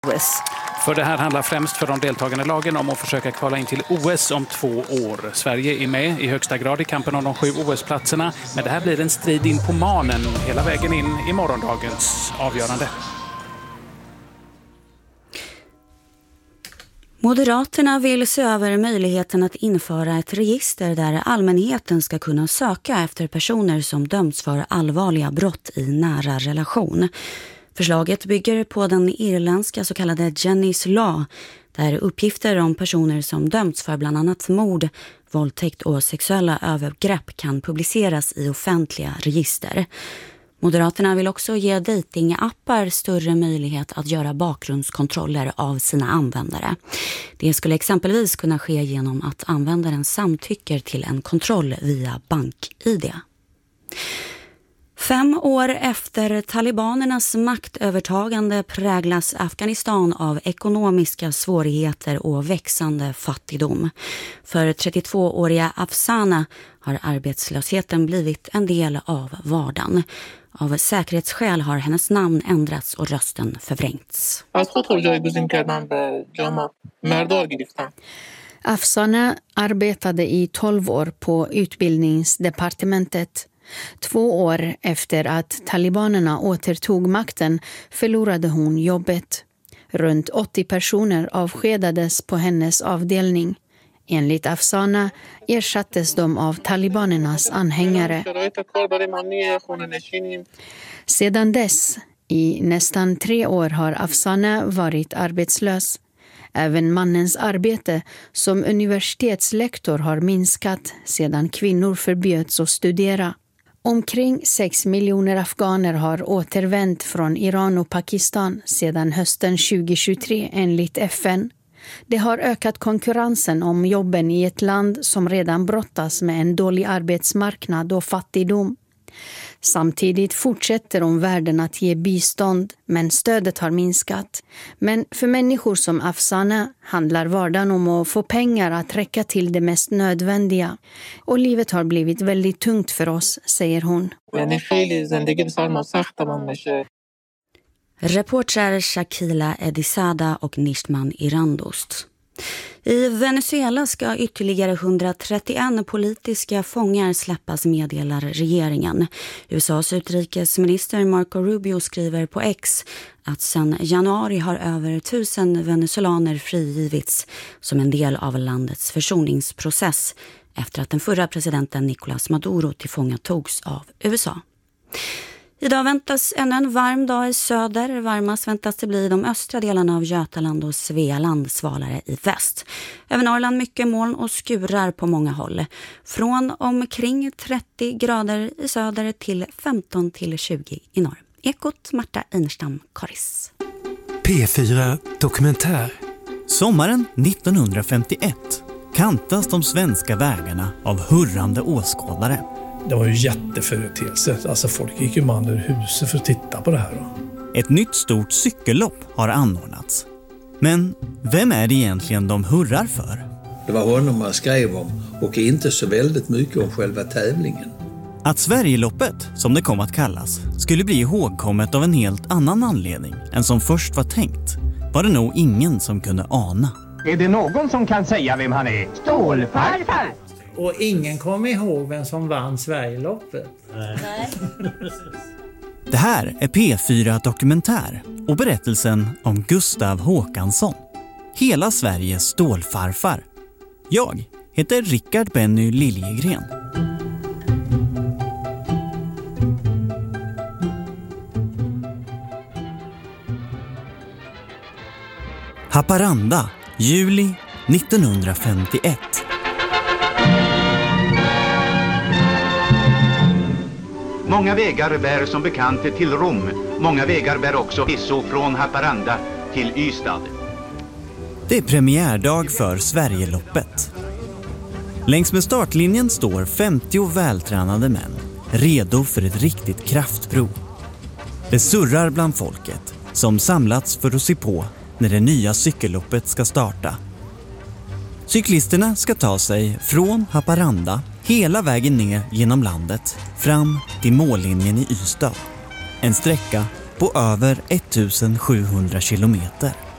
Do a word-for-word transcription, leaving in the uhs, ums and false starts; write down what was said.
O S. För det här handlar främst för de deltagande lagen om att försöka kvala in till O S om två år. Sverige är med i högsta grad i kampen om de sju O S-platserna, men det här blir en strid in på manen hela vägen in i morgondagens avgörande. Moderaterna vill se över möjligheten att införa ett register där allmänheten ska kunna söka efter personer som dömts för allvarliga brott i nära relation. Förslaget bygger på den irländska så kallade Jennys Law, där uppgifter om personer som dömts för bland annat mord, våldtäkt och sexuella övergrepp kan publiceras i offentliga register. Moderaterna vill också ge datingappar större möjlighet att göra bakgrundskontroller av sina användare. Det skulle exempelvis kunna ske genom att användaren samtycker till en kontroll via bank-I D. Fem år efter talibanernas maktövertagande präglas Afghanistan av ekonomiska svårigheter och växande fattigdom. För trettiotvååriga Afsana har arbetslösheten blivit en del av vardagen. Av säkerhetsskäl har hennes namn ändrats och rösten förvrängts. Afsana arbetade i tolv år på utbildningsdepartementet. Två år efter att talibanerna återtog makten förlorade hon jobbet. Runt åttio personer avskedades på hennes avdelning. Enligt Afsana ersattes de av talibanernas anhängare. Sedan dess, i nästan tre år, har Afsana varit arbetslös. Även mannens arbete som universitetslektor har minskat sedan kvinnor förbjöds att studera. Omkring sex miljoner afghaner har återvänt från Iran och Pakistan sedan hösten tjugohundratjugotre enligt F N. Det har ökat konkurrensen om jobben i ett land som redan brottas med en dålig arbetsmarknad och fattigdom. Samtidigt fortsätter omvärlden att ge bistånd, men stödet har minskat. Men för människor som Afsana handlar vardagen om att få pengar att räcka till det mest nödvändiga. Och livet har blivit väldigt tungt för oss, säger hon. Reportrar Shakila Edisada och Nishtman Irandost. I Venezuela ska ytterligare hundratrettioen politiska fångar släppas, meddelar regeringen. U S A:s utrikesminister Marco Rubio skriver på X att sedan januari har över tusen venezuelaner frigivits som en del av landets försoningsprocess efter att den förra presidenten Nicolás Maduro tillfångatogs av U S A. Idag väntas ännu en varm dag i söder. Varmast väntas det bli de östra delarna av Götaland och Svealand, svalare i väst. Över Norrland mycket moln och skurar på många håll. Från omkring trettio grader i söder till femton till tjugo i norr. Ekot, Marta Einerstam, Karis. P fyra Dokumentär. Sommaren nittonhundrafemtioett kantas de svenska vägarna av hurrande åskådare. Det var ju jätteföreteelse. Alltså folk gick ju man ur huset för att titta på det här. Ett nytt stort cykellopp har anordnats. Men vem är det egentligen de hurrar för? Det var honom man skrev om och inte så väldigt mycket om själva tävlingen. Att Sverigeloppet, som det kom att kallas, skulle bli ihågkommet av en helt annan anledning än som först var tänkt, var det nog ingen som kunde ana. Är det någon som kan säga vem han är? Stålfarfar! Och ingen kommer ihåg vem som vann Sverigeloppet. Nej. Det här är P fyra Dokumentär och berättelsen om Gustav Håkansson. Hela Sveriges stålfarfar. Jag heter Rickard Benny Liljegren. Haparanda, juli nittonhundrafemtioett. Många vägar bär som bekant till Rom. Många vägar bär också pisso från Haparanda till Ystad. Det är premiärdag för Sverigeloppet. Längs med startlinjen står femtio vältränade män, redo för ett riktigt kraftprov. Det surrar bland folket, som samlats för att se på när det nya cykelloppet ska starta. Cyklisterna ska ta sig från Haparanda hela vägen ner genom landet fram till mållinjen i Ystad. En sträcka på över ettusensjuhundra kilometer.